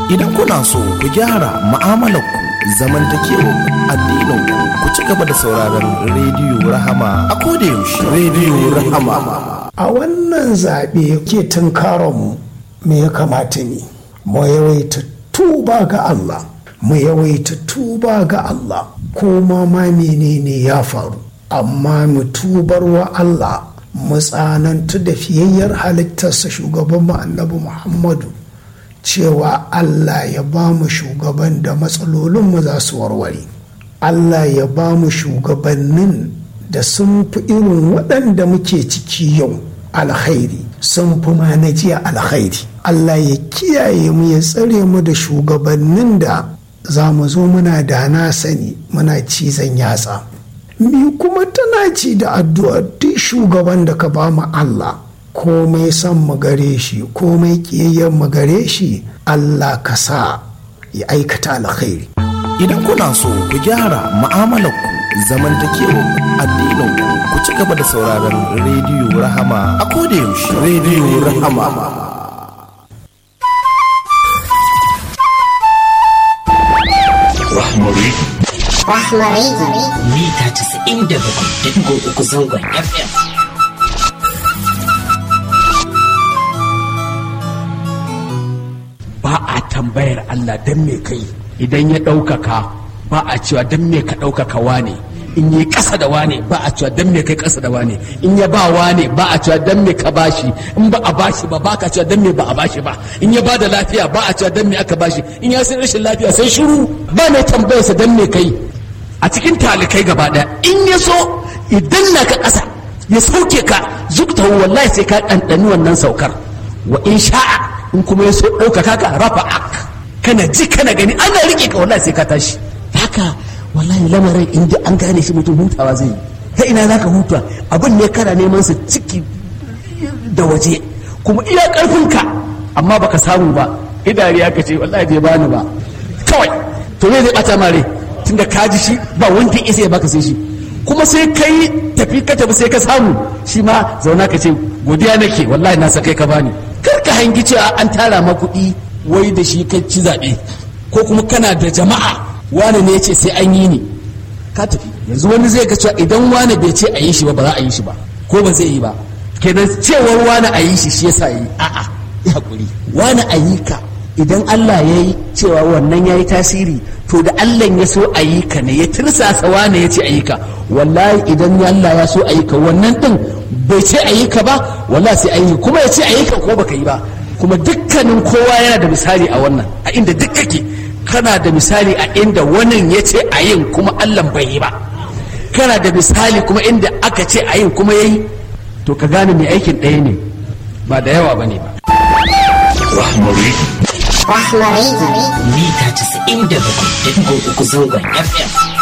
Idan kuna so ku gyara mu'amalarku, zamantakewar addininku, ku ci gaba da sauraron rediyo Rahama a koda yaushe. Rediyo Rahama. A wannan zaɓe ke tunkaronmu, me ya kamata ne? Mu yawaita tuba ga Allah. Mu yawaita tuba ga Allah. Koma ma menene ya faru, amma mu tubar wa Allah, mu tsanantu da fiyayyar halittarsa shugaban annabi Muhammadu, cewa Allah ya ba mu shugaban da matsalolinmu za su warware. Allah ya ba mu shugabannin da sun fi irin waɗanda muke ciki yau alkhairi, sun fi ma na jiya alkhairi. Allah ya kiyaye mu, ya tsare mu da shugabannin da za mu zo muna da na sani, muna cizon yatsa. Mi kuma tana ci da addu'a duk shugaban da ka ba mu Allah, komai san mu gare shi, komai kiyayyen mu gare shi, Allah ka sa ya aikata alkhairi. Idan kuna so ku gyara mu'amalarku, zamantakewar addininku, ku ci gaba da sauraron rediyo Rahama a koda yaushe. Rediyo Rahama. Rahmari. Mita 97.3 zangon FM. Ba a tambayar Allah don me kai, idan ya ɗaukaka ba a cewa don me ka ɗaukaka wane, in yi ƙasa da wane ba a cewa don me kai ƙasa da wane, in ya ba wane ba a cewa don me ka bashi, in ba a bashi ba ka cewa don me ba a bashi ba, in ya ba da lafiya ba a cewa don me aka bashi, in ya sai rashin lafiya sai shiru, ba mai tambayarsa don me kai. A cikin talikai gaba ɗaya in ya so idan na ka ƙasa ya sauke ka zukta wallahi sai ka ɗanɗani wannan saukar, wa in sha'a in kuma ya so ɗaukaka ka rafa'ak, kana ji kana gani ana riƙe ka wallahi sai ka tashi. Haka wallahi lamarin in ji an gane shi mutum hutawa zai yi. Ta ina za ka huta? Abin ne kana neman sa ciki da waje kuma iya ƙarfinka amma baka samu ba, idariya ka ce wallahi bai bani ba kawai, to me zai ɓata mare tunda ka ji shi ba wanda isa ya baka sai shi, kuma sai kai tafi ka tafi sai ka samu shi ma zauna ka ce godiya nake wallahi na sakai ka bani. Kar ka hangi cewa an tara ma kuɗi wai da shi ka ci zaɓe, ko kuma kana da jama'a wani ne ya ce sai an yi ni ka tafi. Yanzu wani zai ga cewa idan wani bai ce a yi shi ba za a yi shi ba, ko ba zai yi ba, kenan cewar wani a yi shi yasa yi. A'a ya hakuri, wani a yi ka idan Allah ya yi cewa wannan ya yi tasiri, to da Allah ya so a yi ka ne, ya tirsasa wane ya ce a yi ka, wallahi idan Allah ya so a yi ka wannan din bai ce a yi ka ba wallahi sai a yi, kuma ya ce a yi ka ko baka yi ba. Kuma dukkanin kowa yana da misali a wannan, a inda duk kake kana da misali a inda wannan ya ce a yin kuma Allah bai yi ba, kana da misali kuma inda aka ce a yin kuma ya yi, to ka gane mai aikin ɗaya ne ba da yawa ba ne ba. Rahmari. Mita 97.3 zangon FM.